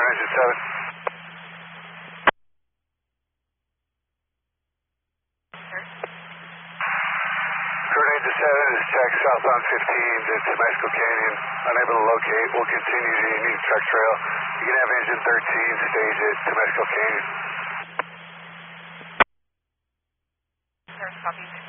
engine 7. Current engine 7 is checked southbound 15 to Mexico Canyon. Unable to locate. We'll continue to unique truck trail. You can have engine 13 stage it to Mexico Canyon. Copy.